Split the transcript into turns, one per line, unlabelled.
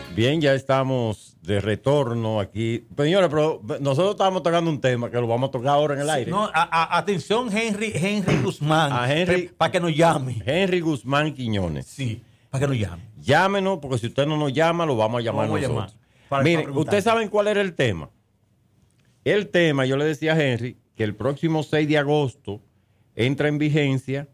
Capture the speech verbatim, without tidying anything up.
Bien, ya estamos de retorno aquí. Señores, pero nosotros estábamos tocando un tema que lo vamos a tocar ahora en el aire.
No, a, a, atención, Henry, Henry Guzmán.
A Henry,
para que nos llame.
Henry Guzmán Quiñones.
Sí, para que nos llame.
Llámenos, porque si usted no nos llama, lo vamos a llamar
vamos
nosotros.
A llamar,
Miren, ustedes saben cuál era el tema. El tema, yo le decía a Henry, que el próximo seis de agosto entra en vigencia